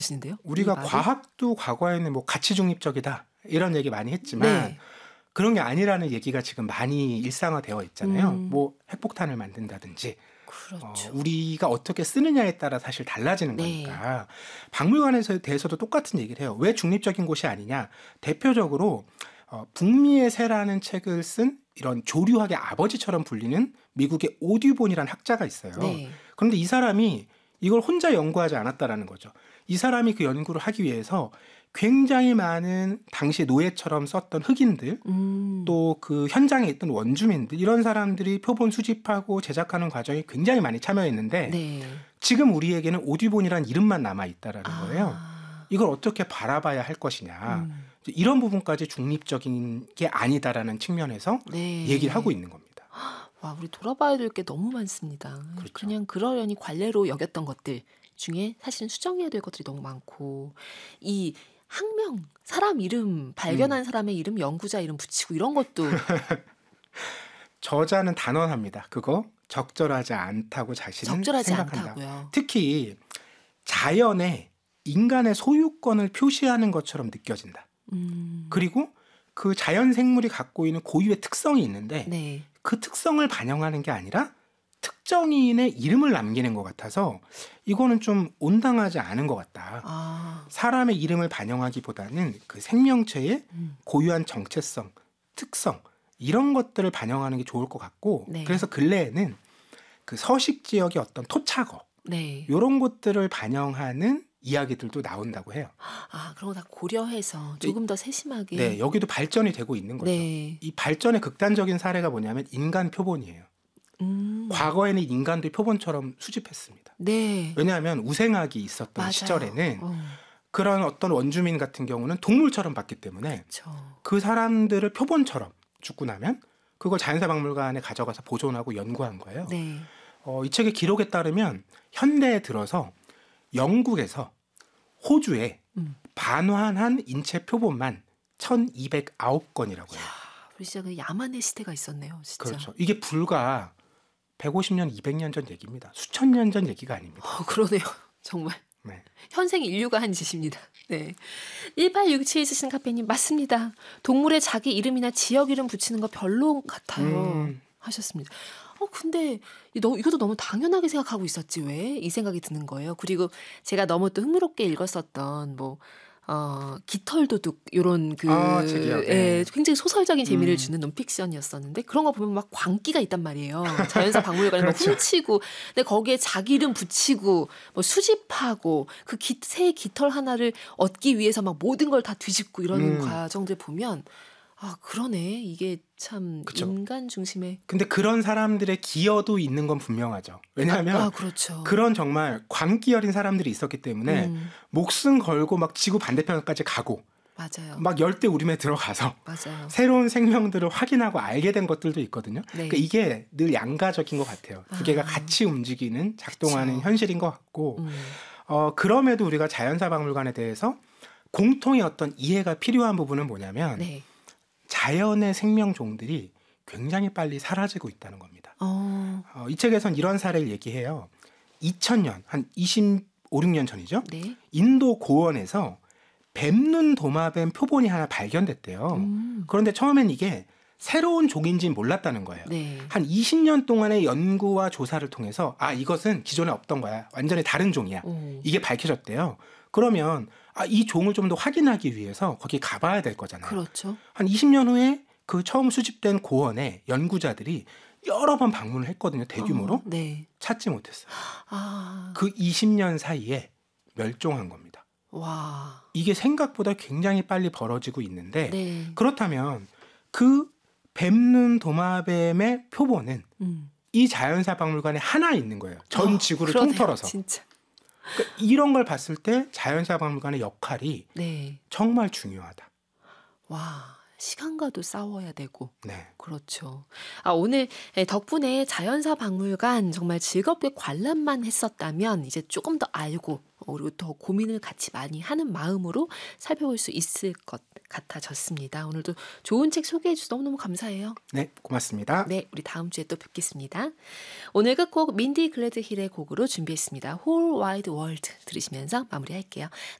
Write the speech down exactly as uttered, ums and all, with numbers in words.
신데요? 우리가 과학도 과거에는 뭐 가치 중립적이다 이런 얘기 많이 했지만 네. 그런 게 아니라는 얘기가 지금 많이 일상화되어 있잖아요. 음. 뭐 핵폭탄을 만든다든지 그렇죠. 어, 우리가 어떻게 쓰느냐에 따라 사실 달라지는 네. 거니까 박물관에 대해서도 똑같은 얘기를 해요. 왜 중립적인 곳이 아니냐. 대표적으로 어, 북미의 새라는 책을 쓴 이런 조류학의 아버지처럼 불리는 미국의 오듀본이라는 학자가 있어요. 네. 그런데 이 사람이 이걸 혼자 연구하지 않았다라는 거죠. 이 사람이 그 연구를 하기 위해서 굉장히 많은 당시 노예처럼 썼던 흑인들 음. 또 그 현장에 있던 원주민들 이런 사람들이 표본 수집하고 제작하는 과정이 굉장히 많이 참여했는데 네. 지금 우리에게는 오듀본이라는 이름만 남아있다라는 거예요. 아. 이걸 어떻게 바라봐야 할 것이냐. 음. 이런 부분까지 중립적인 게 아니다라는 측면에서 네. 얘기를 하고 있는 겁니다. 와, 우리 돌아봐야 될 게 너무 많습니다. 그렇죠. 그냥 그러려니 관례로 여겼던 것들 중에 사실은 수정해야 될 것들이 너무 많고 이 학명, 사람 이름, 발견한 음. 사람의 이름, 연구자 이름 붙이고 이런 것도 저자는 단언합니다. 그거 적절하지 않다고 자신은 적절하지 생각한다. 않다고요. 특히 자연에 인간의 소유권을 표시하는 것처럼 느껴진다. 음. 그리고 그 자연 생물이 갖고 있는 고유의 특성이 있는데 네. 그 특성을 반영하는 게 아니라 특정인의 이름을 남기는 것 같아서 이거는 좀 온당하지 않은 것 같다. 아. 사람의 이름을 반영하기보다는 그 생명체의 음. 고유한 정체성, 특성 이런 것들을 반영하는 게 좋을 것 같고 네. 그래서 근래에는 그 서식 지역의 어떤 토착어 네. 이런 것들을 반영하는 이야기들도 나온다고 해요. 아, 그런 거 다 고려해서 조금 더 세심하게. 네, 여기도 발전이 되고 있는 거죠. 네. 이 발전의 극단적인 사례가 뭐냐면 인간 표본이에요. 음. 과거에는 인간도 표본처럼 수집했습니다. 네. 왜냐하면 우생학이 있었던 맞아요. 시절에는 어. 그런 어떤 원주민 같은 경우는 동물처럼 봤기 때문에 그렇죠. 그 사람들을 표본처럼 죽고 나면 그걸 자연사 박물관에 가져가서 보존하고 연구한 거예요. 네. 어, 이 책의 기록에 따르면 현대에 들어서 영국에서 호주에 음. 반환한 인체 표본만 천이백구 건이라고 해요. 우리 진짜 그 야만의 시대가 있었네요. 진짜. 그렇죠. 이게 불과 백오십 년, 이백 년 전 얘기입니다. 수천 년 전 얘기가 아닙니다. 어, 그러네요. 정말. 네. 현생 인류가 한 짓입니다. 네. 일팔육칠 쓰신 카페님 맞습니다. 동물에 자기 이름이나 지역 이름 붙이는 거 별로 같아요. 음. 하셨습니다. 어 근데 너 이것도 너무 당연하게 생각하고 있었지 왜? 이 생각이 드는 거예요. 그리고 제가 너무 또 흥미롭게 읽었었던 뭐 어, 깃털도둑 요런 그 아, 책이요? 네. 예, 굉장히 소설적인 재미를 음. 주는 논픽션이었었는데 그런 거 보면 막 광기가 있단 말이에요. 자연사 박물관에 막 그렇죠. 훔치고 근데 거기에 자기 이름 붙이고 뭐 수집하고 그 새 깃털 하나를 얻기 위해서 막 모든 걸 다 뒤집고 이러는 음. 과정들 보면 아 그러네 이게 참 그쵸. 인간 중심의 근데 그런 사람들의 기여도 있는 건 분명하죠. 왜냐하면 아, 아 그렇죠. 그런 정말 광기 어린 사람들이 있었기 때문에 음, 목숨 걸고 막 지구 반대편까지 가고 맞아요. 막 열대 우림에 들어가서 맞아요. 새로운 생명들을 확인하고 알게 된 것들도 있거든요. 네. 그러니까 이게 늘 양가적인 것 같아요. 두 개가 아. 같이 움직이는 작동하는 그쵸. 현실인 것 같고 음, 어, 그럼에도 우리가 자연사 박물관에 대해서 공통의 어떤 이해가 필요한 부분은 뭐냐면 네. 자연의 생명종들이 굉장히 빨리 사라지고 있다는 겁니다. 어, 어, 이 책에선 이런 사례를 얘기해요. 이천 년, 한 이십오, 육 년 전이죠. 네. 인도 고원에서 뱀눈 도마뱀 표본이 하나 발견됐대요. 음, 그런데 처음엔 이게 새로운 종인지는 몰랐다는 거예요. 네. 한 이십 년 동안의 연구와 조사를 통해서 아 이것은 기존에 없던 거야. 완전히 다른 종이야. 오, 이게 밝혀졌대요. 그러면 아, 이 종을 좀 더 확인하기 위해서 거기 가봐야 될 거잖아요. 그렇죠. 한 이십 년 후에 그 처음 수집된 고원에 연구자들이 여러 번 방문을 했거든요. 대규모로. 어, 네. 찾지 못했어요. 아, 그 이십 년 사이에 멸종한 겁니다. 와. 이게 생각보다 굉장히 빨리 벌어지고 있는데 네. 그렇다면 그 뱀눈 도마뱀의 표본은 음. 이 자연사 박물관에 하나 있는 거예요. 전 어, 지구를 그러네요, 통틀어서. 진짜. 그러니까 이런 걸 봤을 때 자연사 박물관의 역할이 네. 정말 중요하다. 와, 시간과도 싸워야 되고. 네. 그렇죠. 아, 오늘 덕분에 자연사 박물관 정말 즐겁게 관람만 했었다면 이제 조금 더 알고 어, 그리고 더 고민을 같이 많이 하는 마음으로 살펴볼 수 있을 것 같아졌습니다. 오늘도 좋은 책 소개해 주셔서 너무너무 감사해요. 네, 고맙습니다. 네, 우리 다음 주에 또 뵙겠습니다. 오늘 끝곡 민디 글래드힐의 곡으로 준비했습니다. Whole Wide World 들으시면서 마무리할게요.